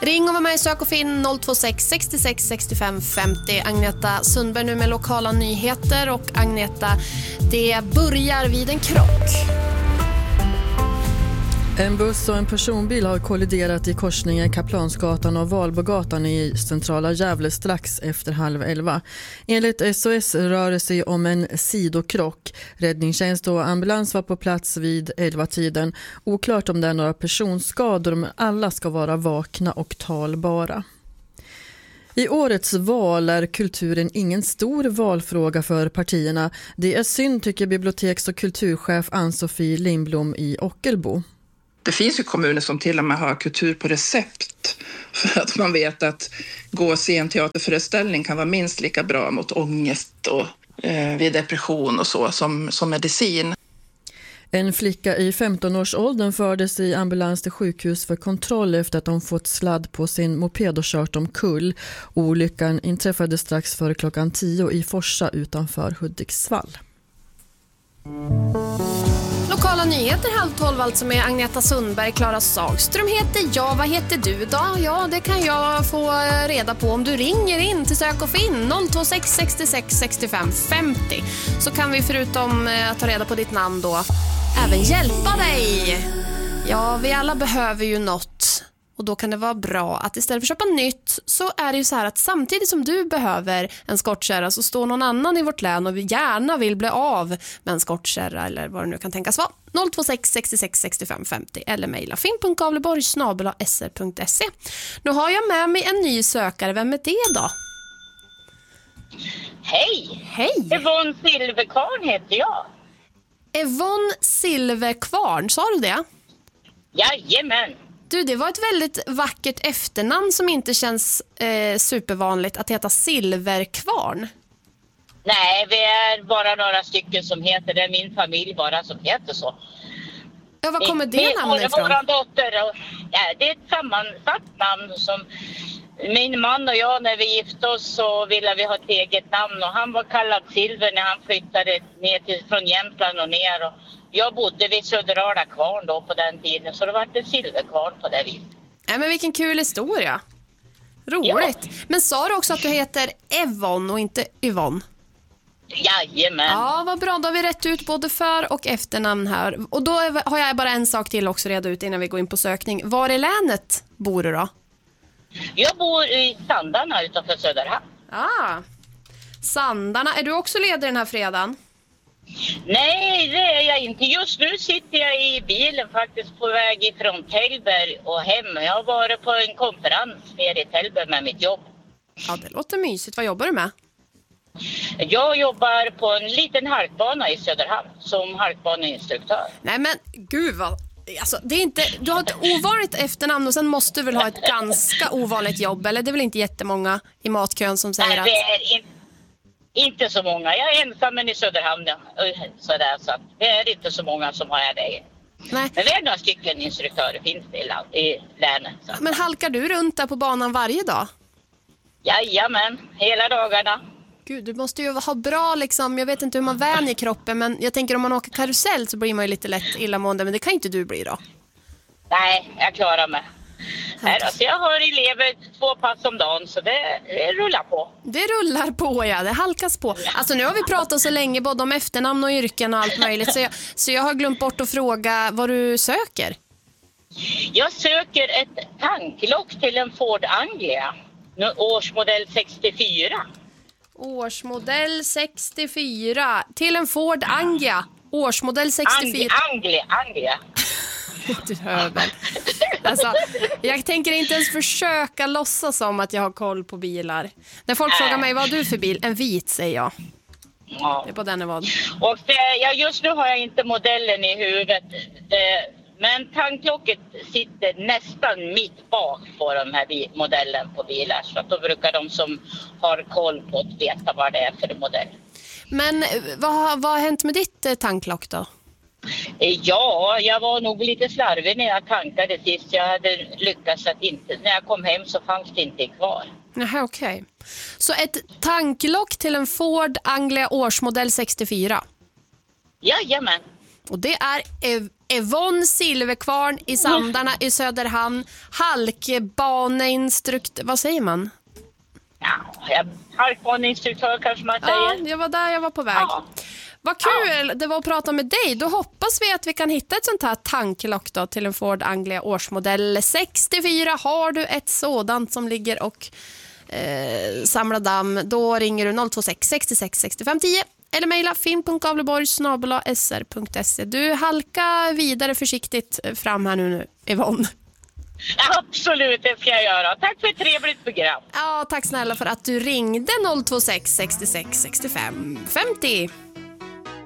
Ring och var med i Sök och Finn 026 66 65 50. Agneta Sundberg nu med lokala nyheter. Och Agneta, det börjar vid en krock. En buss och en personbil har kolliderat i korsningen Kaplansgatan och Valbogatan i centrala Gävle strax efter 10:30. Enligt SOS rör det sig om en sidokrock. Räddningstjänst och ambulans var på plats vid 11-tiden. Oklart om det är några personskador, men alla ska vara vakna och talbara. I årets val är kulturen ingen stor valfråga för partierna. Det är synd, tycker biblioteks- och kulturchef Ann-Sofie Lindblom i Ockelbo. Det finns ju kommuner som till och med har kultur på recept för att man vet att gå och se en teaterföreställning kan vara minst lika bra mot ångest och vid depression och så som medicin. En flicka i 15-årsåldern fördes i ambulans till sjukhus för kontroll efter att hon fått sladd på sin moped och kört omkull. Olyckan inträffade strax före klockan 10 i Forsa utanför Hudiksvall. Lokala nyheter 11:30 alltså med Agneta Sundberg. Klara Sagström heter jag. Vad heter du då? Ja, det kan jag få reda på om du ringer in till Sök och Finn 026 66 65 50. Så kan vi förutom att ta reda på ditt namn då även hjälpa dig. Ja, vi alla behöver ju något. Och då kan det vara bra att istället för att köpa nytt så är det ju så här att samtidigt som du behöver en skottkärra så står någon annan i vårt län och vi gärna vill bli av med en skottkärra eller vad det nu kan tänkas vara. 026 66 65 50 eller mejla finn.gavleborg@sr.se. Nu har jag med mig en ny sökare. Vem är det då? Hej! Hej! Yvonne Silverkvarn heter jag. Yvonne Silverkvarn, sa du det? Jajamän. Du, det var ett väldigt vackert efternamn som inte känns supervanligt att heta Silverkvarn. Nej, vi är bara några stycken som heter det. Min familj bara som heter så. Ja, var kommer det namnet ifrån? Vår dotter, det är ett sammansatt namn som min man och jag, när vi gifte oss så ville vi ha ett eget namn. Och han var kallad Silver när han flyttade ner från Jämtland och ner. Och jag bodde vid Söderala kvarn då på den tiden, så det var det Silverkvarn på det viset. Ja, men vilken kul historia. Roligt. Ja. Men sa du också att du heter Yvonne och inte Yvonne? Jajamän. Ja, vad bra. Då har vi rätt ut både för- och efternamn här. Och då har jag bara en sak till också reda ut innan vi går in på sökning. Var i länet bor du då? Jag bor i Sandarna utanför Söderhamn. Sandarna. Är du också ledig den här fredagen? Nej, det är jag inte. Just nu sitter jag i bilen faktiskt på väg ifrån Tällberg och hem. Jag har varit på en konferens nere i Tällberg med mitt jobb. Ja, det låter mysigt. Vad jobbar du med? Jag jobbar på en liten halkbana i Söderhamn som halkbaneinstruktör. Nej men gud vad... Alltså, det är inte, du har ett ovanligt efternamn och sen måste du väl ha ett ganska ovanligt jobb. Eller det är väl inte jättemånga i matkön som säger att... Nej, det är inte så många. Jag är ensam i Söderhamn. Sådär, så det är inte så många som har det. Nej. Men det är några stycken instruktörer finns det i länet. Så. Men halkar du runt där på banan varje dag? Jajamän, hela dagarna. Gud, du måste ju ha bra liksom, jag vet inte hur man vänjer kroppen, men jag tänker om man åker karusell så blir man ju lite lätt illamående, men det kan inte du bli då. Nej, jag klarar mig. Alltså jag har elever 2 pass om dagen, så det rullar på. Det rullar på, ja, det halkas på. Alltså nu har vi pratat så länge både om efternamn och yrken och allt möjligt, så jag har glömt bort att fråga vad du söker. Jag söker ett tanklock till en Ford Anglia, årsmodell 64. Årsmodell 64 till en Ford Anglia. Årsmodell 64. Anglia. Du hör väl. Alltså, jag tänker inte ens försöka låtsas som att jag har koll på bilar. När folk frågar mig vad har du för bil? En vit, säger jag. Ja. Det är på den nivån. Och just nu har jag inte modellen i huvudet. Men tanklocket sitter nästan mitt bak på de här modellen på bilar. Så att då brukar de som har koll på att veta vad det är för modell. Men vad har hänt med ditt tanklock då? Ja, jag var nog lite slarvig när jag tankade sist. Jag hade lyckats att inte, när jag kom hem så fanns det inte kvar. Jaha, okej. Så ett tanklock till en Ford Anglia årsmodell 64? Jajamän. Och det är Yvonne Silverkvarn i Sandarna i Söderhamn. Halkbaneinstruktör, vad säger man? Ja, halkbaneinstruktör kanske man säger. Ja, det var där jag var på väg. Ja. Vad kul det var att prata med dig. Då hoppas vi att vi kan hitta ett sånt här tanklock då till en Ford Anglia årsmodell 64. Har du ett sådant som ligger och samlar damm, då ringer du 026 66 65 10 eller mejla finn.gavleborg@sr.se. Du halkar vidare försiktigt fram här nu, Yvonne. Absolut, det ska jag göra. Tack för ett trevligt program. Ja, tack snälla för att du ringde 026 66 65 50.